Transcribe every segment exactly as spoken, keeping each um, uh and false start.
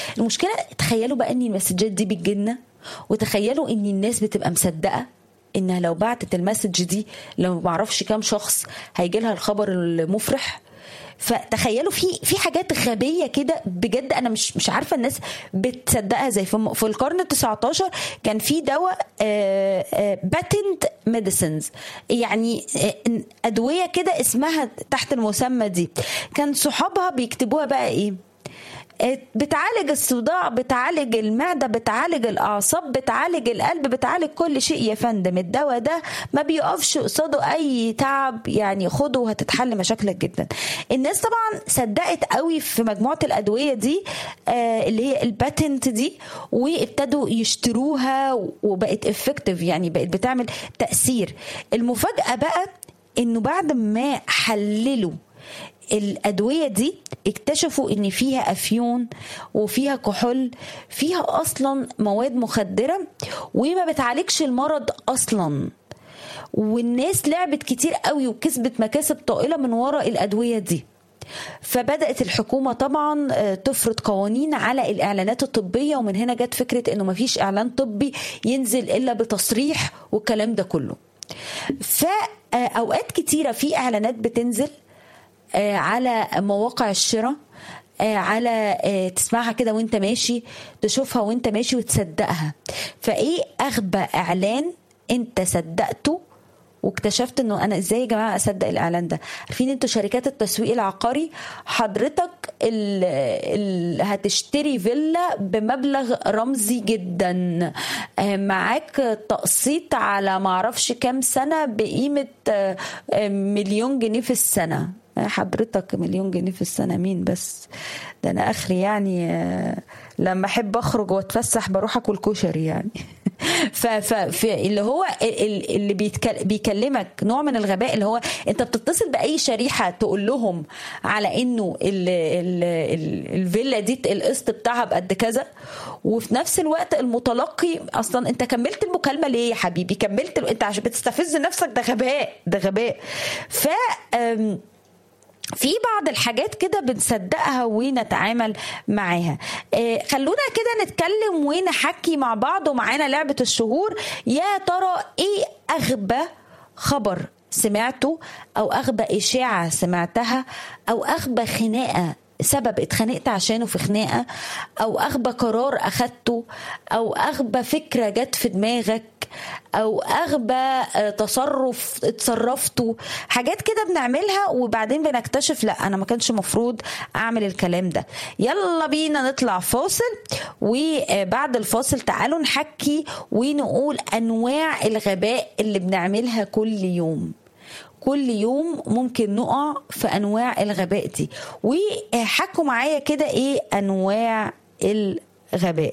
المشكله تخيلوا بقى ان المسجات دي بتجيلنا، وتخيلوا ان الناس بتبقى مصدقه انها لو بعتت المسج دي لو ما اعرفش كام شخص هيجي لها الخبر المفرح. فتخيلوا في في حاجات غبيه كده بجد، انا مش مش عارفه الناس بتصدقها زي في, في القرن التسعتاشر كان في دواء باتنت ميديسنز، يعني ادويه كده اسمها تحت المسمى دي، كان صحابها بيكتبوها بقى ايه، بتعالج الصداع، بتعالج المعدة، بتعالج الأعصاب، بتعالج القلب، بتعالج كل شيء يا فندم. الدواء ده ما بيقفش قصاده أي تعب، يعني خده وهتتحل مشاكلك جدا. الناس طبعا صدقت قوي في مجموعة الأدوية دي آه اللي هي الباتنت دي، وابتدوا يشتروها وبقت افكتيف، يعني بقت بتعمل تأثير. المفاجأة بقى إنه بعد ما حللوا الأدوية دي اكتشفوا ان فيها افيون وفيها كحول، فيها اصلا مواد مخدرة وما بتعالجش المرض اصلا. والناس لعبت كتير قوي وكسبت مكاسب طائلة من وراء الأدوية دي. فبدأت الحكومة طبعا تفرض قوانين على الإعلانات الطبية، ومن هنا جت فكرة انه مفيش إعلان طبي ينزل إلا بتصريح والكلام ده كله. فأوقات كتيرة في إعلانات بتنزل على مواقع الشراء، على تسمعها كده وانت ماشي، تشوفها وانت ماشي وتصدقها. فايه اغبى اعلان انت صدقته واكتشفت انه انا ازاي يا جماعه اصدق الاعلان ده؟ عارفين انتوا شركات التسويق العقاري، حضرتك ال ال هتشتري فيلا بمبلغ رمزي جدا، معاك تقسيط على معرفش كام سنه بقيمه مليون جنيه في السنه. حضرتك مليون جنيه في السنة مين بس؟ ده أنا آخري يعني لما أحب أخرج وأتفسح بروح أكل كشري يعني. فاللي هو اللي بيكلمك نوع من الغباء، اللي هو أنت بتتصل بأي شريحة تقول لهم على إنه ال ال ال الفيلا دي القسط بتاعها بقد كذا، وفي نفس الوقت المتلقي أصلا أنت كملت المكالمة ليه يا حبيبي؟ كملت أنت عشان بتستفز نفسك، ده غباء، ده غباء. ف في بعض الحاجات كده بنصدقها ونتعامل معاها. آه خلونا كده نتكلم ونحكي مع بعض، ومعانا لعبة الشهور. يا ترى ايه اغبى خبر سمعته، او اغبى اشاعة سمعتها، او اغبى خناقة سبب اتخانقت عشانه في خناقة، او اغبى قرار اخدته، او اغبى فكرة جت في دماغك، او اغبى تصرف اتصرفته. حاجات كده بنعملها وبعدين بنكتشف لا انا ما كانش مفروض اعمل الكلام ده. يلا بينا نطلع فاصل، وبعد الفاصل تعالوا نحكي ونقول انواع الغباء اللي بنعملها كل يوم. كل يوم ممكن نقع في انواع الغباء دي، وحكوا معايا كده ايه انواع الغباء.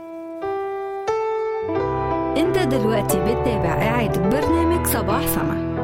انت دلوقتي بتتابع إعادة برنامج صباح سما.